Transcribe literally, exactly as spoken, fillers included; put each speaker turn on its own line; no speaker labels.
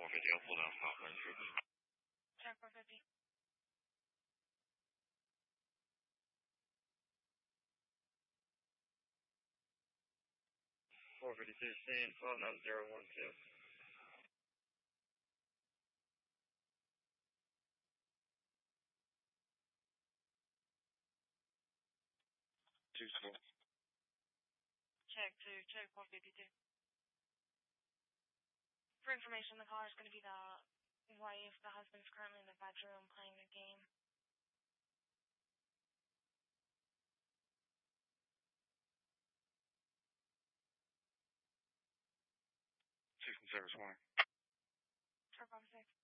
fifty, I'll pull down Southland Street.
Check four fifty.
four fifty-two, scene, phone up zero one two. two four.
Check two, check four fifty-two. For information, the caller is going to be the wife. The husband's currently in the bedroom playing a game.
Six and service one.
Check five six.